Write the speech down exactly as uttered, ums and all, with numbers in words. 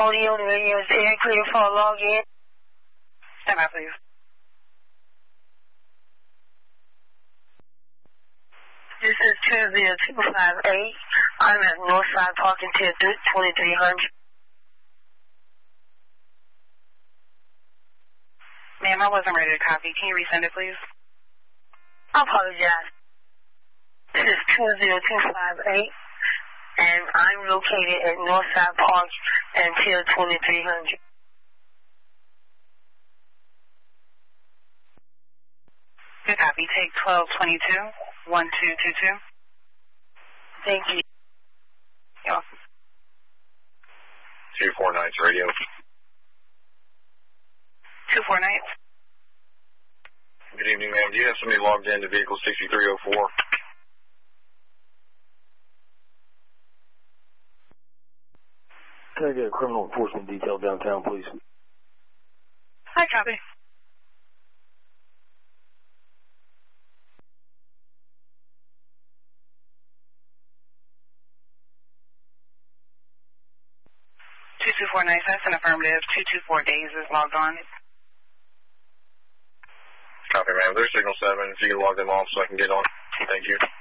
Cody on the radio is air clear for a login. Stand by, please. This is two zero two five eight. I'm at Northside Parking Tier twenty-three hundred. Ma'am, I wasn't ready to copy. Can you resend it, please? I apologize. This is two zero two five eight, and I'm located at Northside Park and Tier twenty-three hundred. Good copy. Take twelve twenty-two, one two two two. Thank you. You're welcome. two four Nights Radio. two four Nights. Good evening, ma'am. Do you have somebody logged in to vehicle sixty-three oh four? Can I get a criminal enforcement detail downtown, please? Hi, copy. two two four Nights, that's an affirmative. two two four Days is logged on. Copy, ma'am. There's signal seven. If you can log them off so I can get on. Thank you.